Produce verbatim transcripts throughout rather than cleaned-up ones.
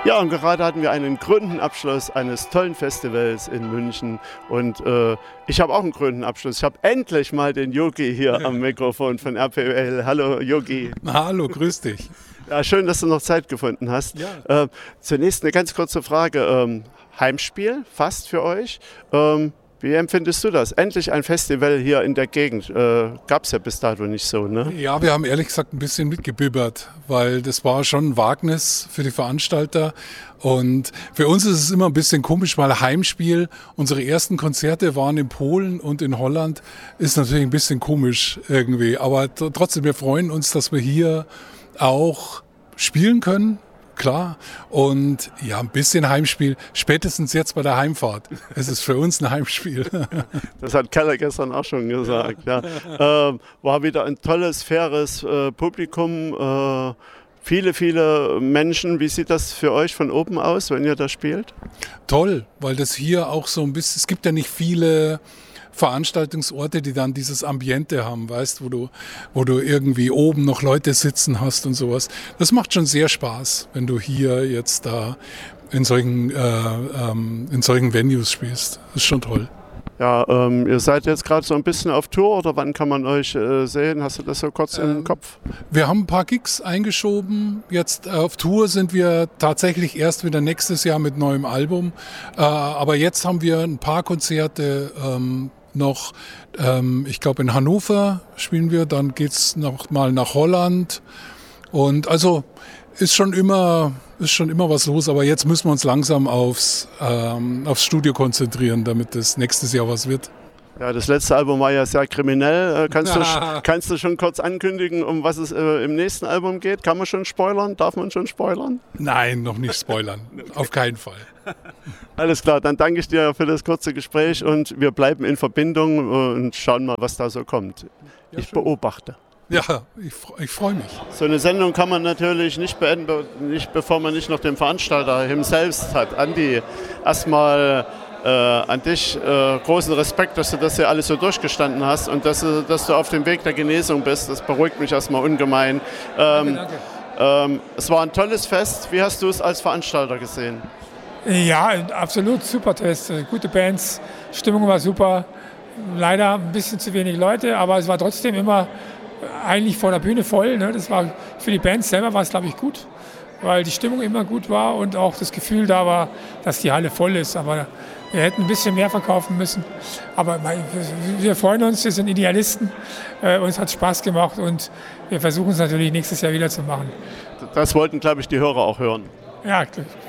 Ja, und gerade hatten wir einen krönenden Abschluss eines tollen Festivals in München. Und äh, ich habe auch einen krönenden Abschluss. Ich habe endlich mal den Yogi hier am Mikrofon von R P O L. Hallo Yogi. Hallo, grüß dich. Ja, schön, dass du noch Zeit gefunden hast. Ja. Äh, zunächst eine ganz kurze Frage. Ähm, Heimspiel, fast für euch. Ähm, Wie empfindest du das? Endlich ein Festival hier in der Gegend. Äh, Gab es ja bis dato nicht so, ne? Ja, wir haben ehrlich gesagt ein bisschen mitgebibbert, weil das war schon ein Wagnis für die Veranstalter. Und für uns ist es immer ein bisschen komisch, weil Heimspiel, unsere ersten Konzerte waren in Polen und in Holland, ist natürlich ein bisschen komisch irgendwie. Aber t- trotzdem, wir freuen uns, dass wir hier auch spielen können. Klar, und ja, ein bisschen Heimspiel, spätestens jetzt bei der Heimfahrt. Es ist für uns ein Heimspiel. Das hat Keller gestern auch schon gesagt. Ja. Ähm, war wieder ein tolles, faires äh, Publikum, äh, viele, viele Menschen. Wie sieht das für euch von oben aus, wenn ihr da spielt? Toll, weil das hier auch so ein bisschen, es gibt ja nicht viele Veranstaltungsorte, die dann dieses Ambiente haben, weißt, wo du, wo du irgendwie oben noch Leute sitzen hast und sowas. Das macht schon sehr Spaß, wenn du hier jetzt da in solchen, äh, ähm, in solchen Venues spielst. Das ist schon toll. Ja, ähm, ihr seid jetzt gerade so ein bisschen auf Tour oder wann kann man euch äh, sehen? Hast du das so kurz ähm, im Kopf? Wir haben ein paar Gigs eingeschoben. Jetzt auf Tour sind wir tatsächlich erst wieder nächstes Jahr mit neuem Album. Äh, aber jetzt haben wir ein paar Konzerte ähm, noch, ähm, ich glaube in Hannover spielen wir, dann geht's noch mal nach Holland und also ist schon immer, ist schon immer was los, aber jetzt müssen wir uns langsam aufs, ähm, aufs Studio konzentrieren, damit das nächstes Jahr was wird. Ja, das letzte Album war ja sehr kriminell. Äh, kannst, du, kannst du schon kurz ankündigen, um was es äh, im nächsten Album geht? Kann man schon spoilern? Darf man schon spoilern? Nein, noch nicht spoilern. Okay. Auf keinen Fall. Alles klar, dann danke ich dir für das kurze Gespräch und wir bleiben in Verbindung und schauen mal, was da so kommt. Ja, ich schön. beobachte. Ja, ich, ich freue mich. So eine Sendung kann man natürlich nicht beenden, nicht, bevor man nicht noch den Veranstalter himself hat. Andi, erstmal äh, an dich äh, großen Respekt, dass du das hier alles so durchgestanden hast und dass, dass du auf dem Weg der Genesung bist. Das beruhigt mich erstmal ungemein. Ähm, danke, danke. Ähm, es war ein tolles Fest. Wie hast du es als Veranstalter gesehen? Ja, absolut super Test. Gute Bands, Stimmung war super. Leider ein bisschen zu wenig Leute, aber es war trotzdem immer eigentlich vor der Bühne voll. Ne? Das war für die Bands selber war es, glaube ich, gut, weil die Stimmung immer gut war und auch das Gefühl da war, dass die Halle voll ist. Aber wir hätten ein bisschen mehr verkaufen müssen. Aber wir freuen uns, wir sind Idealisten. Äh, uns hat Spaß gemacht und wir versuchen es natürlich nächstes Jahr wieder zu machen. Das wollten, glaube ich, die Hörer auch hören. Ja,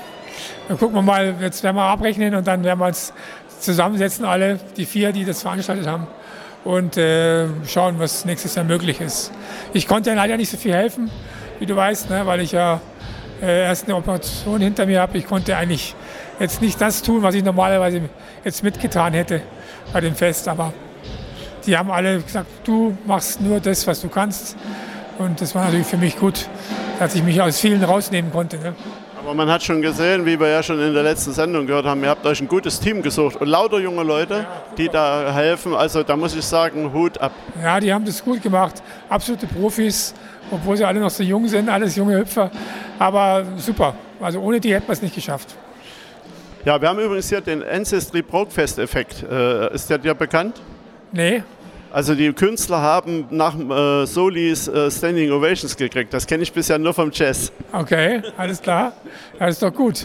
dann gucken wir mal, jetzt werden wir abrechnen und dann werden wir uns zusammensetzen, alle, die vier, die das veranstaltet haben und äh, schauen, was nächstes Jahr möglich ist. Ich konnte leider nicht so viel helfen, wie du weißt, ne, weil ich ja äh, erst eine Operation hinter mir habe. Ich konnte eigentlich jetzt nicht das tun, was ich normalerweise jetzt mitgetan hätte bei dem Fest, aber die haben alle gesagt, du machst nur das, was du kannst und das war natürlich für mich gut, dass ich mich aus vielen rausnehmen konnte. Ne. Aber man hat schon gesehen, wie wir ja schon in der letzten Sendung gehört haben, ihr habt euch ein gutes Team gesucht und lauter junge Leute, die da helfen. Also da muss ich sagen, Hut ab. Ja, die haben das gut gemacht. Absolute Profis, obwohl sie alle noch so jung sind, alles junge Hüpfer. Aber super. Also ohne die hätten wir es nicht geschafft. Ja, wir haben übrigens hier den Ancestry Brokfest-Effekt. Äh, ist der dir bekannt? Nee. Also die Künstler haben nach äh, Solis äh, Standing Ovations gekriegt. Das kenne ich bisher nur vom Jazz. Okay, alles klar. Das ist doch gut.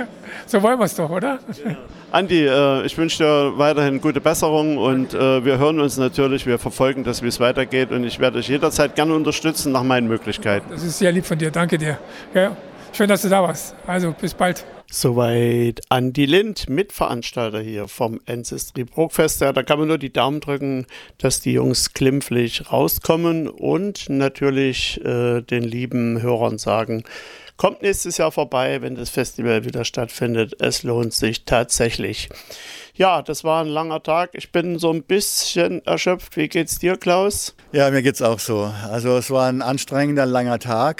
So wollen wir es doch, oder? Ja. Andi, äh, ich wünsche dir weiterhin gute Besserung und äh, wir hören uns natürlich, wir verfolgen das, wie es weitergeht und ich werde dich jederzeit gerne unterstützen nach meinen Möglichkeiten. Das ist sehr lieb von dir, danke dir. Ja, schön, dass du da warst. Also bis bald. Soweit Andi Lind, Mitveranstalter hier vom Ancestry Brokfest. Ja, da kann man nur die Daumen drücken, dass die Jungs glimpflich rauskommen und natürlich äh, den lieben Hörern sagen, kommt nächstes Jahr vorbei, wenn das Festival wieder stattfindet. Es lohnt sich tatsächlich. Ja, das war ein langer Tag. Ich bin so ein bisschen erschöpft. Wie geht's dir, Klaus? Ja, mir geht's auch so. Also es war ein anstrengender, langer Tag.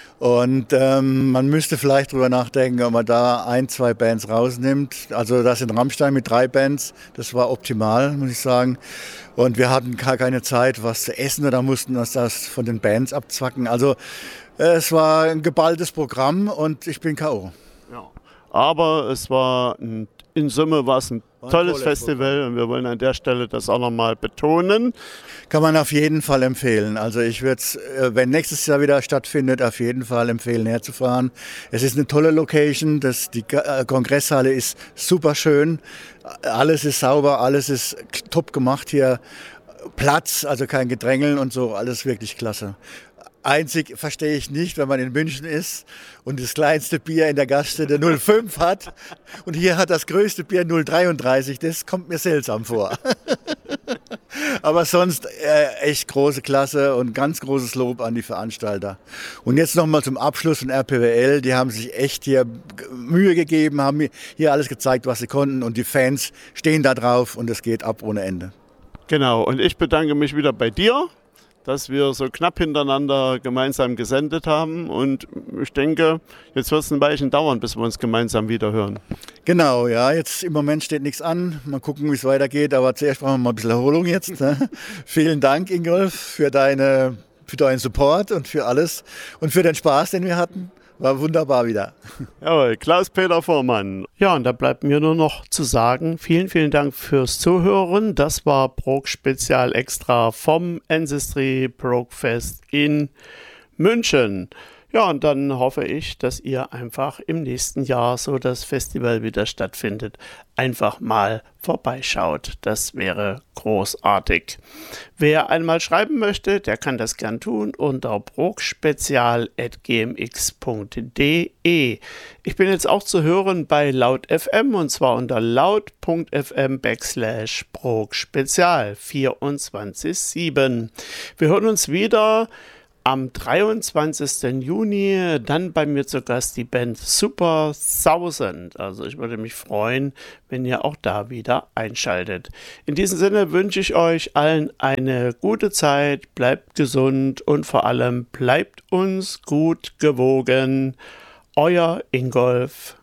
Und ähm, man müsste vielleicht drüber nachdenken, ob man da ein, zwei Bands rausnimmt. Also das in Rammstein mit drei Bands, das war optimal, muss ich sagen. Und wir hatten gar keine Zeit, was zu essen oder mussten uns das von den Bands abzwacken. Also äh, es war ein geballtes Programm und ich bin K O Ja, Aber es war ein, in Summe war es ein War ein tolles tolles Festival Programm. und wir wollen an der Stelle das auch nochmal betonen. Kann man auf jeden Fall empfehlen. Also ich würde es, wenn nächstes Jahr wieder stattfindet, auf jeden Fall empfehlen, herzufahren. Es ist eine tolle Location. Das, die äh, Kongresshalle ist super schön. Alles ist sauber, alles ist top gemacht hier. Platz, also kein Gedrängeln und so, alles wirklich klasse. Einzig verstehe ich nicht, wenn man in München ist und das kleinste Bier in der Gaststätte null Komma fünf hat und hier hat das größte Bier null Komma dreiunddreißig. Das kommt mir seltsam vor. Aber sonst äh, echt große Klasse und ganz großes Lob an die Veranstalter. Und jetzt nochmal zum Abschluss von R P W L. Die haben sich echt hier Mühe gegeben, haben hier alles gezeigt, was sie konnten und die Fans stehen da drauf und es geht ab ohne Ende. Genau, und ich bedanke mich wieder bei dir, dass wir so knapp hintereinander gemeinsam gesendet haben. Und ich denke, jetzt wird es ein Weilchen dauern, bis wir uns gemeinsam wieder hören. Genau, ja, jetzt im Moment steht nichts an. Mal gucken, wie es weitergeht. Aber zuerst brauchen wir mal ein bisschen Erholung jetzt. Ne? Vielen Dank, Ingolf, für, deine, für deinen Support und für alles und für den Spaß, den wir hatten. War wunderbar wieder. Jawohl, Klaus-Peter Vormann. Ja, und da bleibt mir nur noch zu sagen, vielen, vielen Dank fürs Zuhören. Das war Brok Spezial Extra vom Ancestry Brok Fest in München. Ja, und dann hoffe ich, dass ihr einfach im nächsten Jahr, so das Festival wieder stattfindet, einfach mal vorbeischaut. Das wäre großartig. Wer einmal schreiben möchte, der kann das gern tun unter brokspezial at g m x punkt d e. Ich bin jetzt auch zu hören bei Laut F M und zwar unter laut.fm backslash brokspezial vierundzwanzig sieben. Wir hören uns wieder am dreiundzwanzigsten Juni, dann bei mir zu Gast die Band Super Thousand. Also ich würde mich freuen, wenn ihr auch da wieder einschaltet. In diesem Sinne wünsche ich euch allen eine gute Zeit, bleibt gesund und vor allem bleibt uns gut gewogen. Euer Ingolf.